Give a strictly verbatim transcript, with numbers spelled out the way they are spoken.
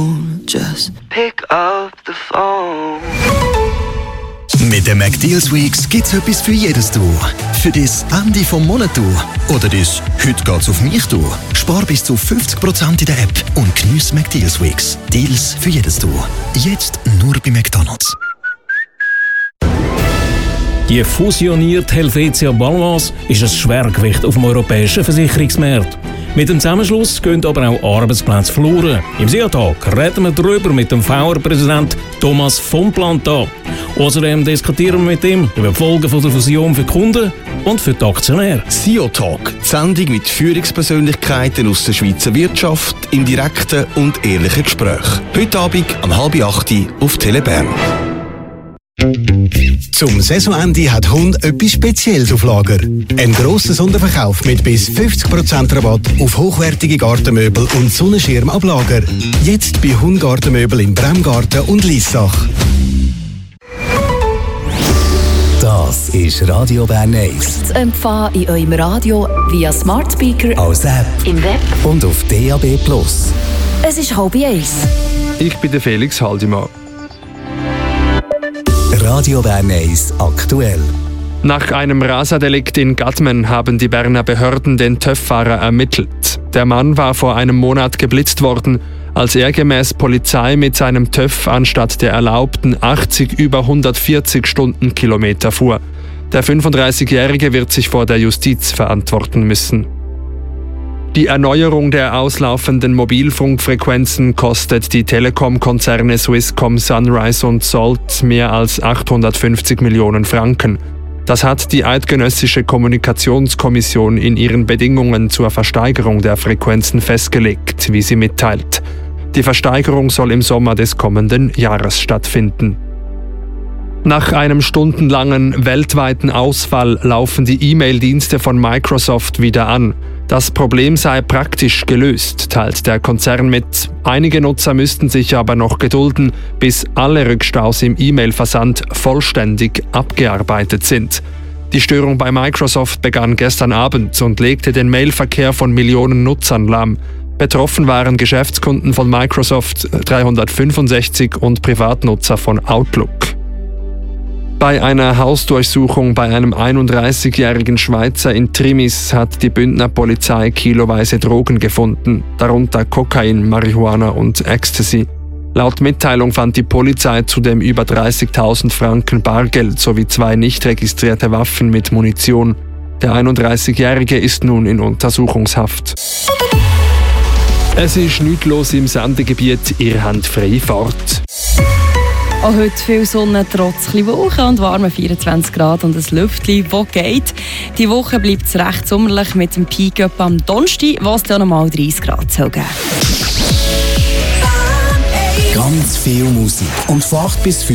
Just pick up the phone. Mit den McDeals Weeks gibt's etwas für jedes Du. Für das Ende vom Monat Du oder das «Heute geht's auf mich» Du. Spar bis zu fünfzig Prozent in der App und geniess McDeals Weeks. Deals für jedes Du. Jetzt nur bei McDonald's. Die fusionierte Helvetia Baloise ist ein Schwergewicht auf dem europäischen Versicherungsmarkt. Mit dem Zusammenschluss gehen aber auch Arbeitsplätze verloren. Im Seatag reden wir darüber mit dem V R-Präsident Thomas von Planta. Außerdem diskutieren wir mit ihm über die Folgen der Fusion für die Kunden und für die Aktionäre. S E O Talk, die Sendung mit Führungspersönlichkeiten aus der Schweizer Wirtschaft im direkten und ehrlichen Gespräch. Heute Abend um halb acht auf Tele Bern. Zum Saisonende hat Hund etwas Spezielles auf Lager. Ein grosser Sonderverkauf mit bis fünfzig Prozent Rabatt auf hochwertige Gartenmöbel und Sonnenschirmablager. Jetzt bei Hund Gartenmöbel in Bremgarten und Liessach. Das ist Radio Bern eins. Zu empfangen in eurem Radio via Smart Speaker, als App, im Web und auf D A B Plus. Es ist halb eins. Ich bin der Felix Haldimann. Radio Bern eins aktuell. Nach einem Raserdelikt in Gadmen haben die Berner Behörden den TÜV-Fahrer ermittelt. Der Mann war vor einem Monat geblitzt worden, als er gemäß Polizei mit seinem TÜV anstatt der erlaubten achtzig über hundertvierzig Stundenkilometer fuhr. Der fünfunddreißigjährige wird sich vor der Justiz verantworten müssen. Die Erneuerung der auslaufenden Mobilfunkfrequenzen kostet die Telekom-Konzerne Swisscom, Sunrise und Salt mehr als achthundertfünfzig Millionen Franken. Das hat die Eidgenössische Kommunikationskommission in ihren Bedingungen zur Versteigerung der Frequenzen festgelegt, wie sie mitteilt. Die Versteigerung soll im Sommer des kommenden Jahres stattfinden. Nach einem stundenlangen weltweiten Ausfall laufen die E-Mail-Dienste von Microsoft wieder an. Das Problem sei praktisch gelöst, teilt der Konzern mit. Einige Nutzer müssten sich aber noch gedulden, bis alle Rückstaus im E-Mail-Versand vollständig abgearbeitet sind. Die Störung bei Microsoft begann gestern Abend und legte den Mailverkehr von Millionen Nutzern lahm. Betroffen waren Geschäftskunden von Microsoft dreihundertfünfundsechzig und Privatnutzer von Outlook. Bei einer Hausdurchsuchung bei einem einunddreißigjährigen Schweizer in Trimis hat die Bündner Polizei kiloweise Drogen gefunden, darunter Kokain, Marihuana und Ecstasy. Laut Mitteilung fand die Polizei zudem über dreißigtausend Franken Bargeld sowie zwei nicht registrierte Waffen mit Munition. Der einunddreißigjährige ist nun in Untersuchungshaft. Es ist nichts los im Sendegebiet, ihr habt freie Fahrt. Auch heute viel Sonne, trotz ein Wolken und warme vierundzwanzig Grad und ein Lüftchen, das geht. Die Woche bleibt es recht sommerlich mit dem Peak up am Donnerstag, wo es dann nochmal dreißig Grad soll geben. Ganz viel Musik und von acht bis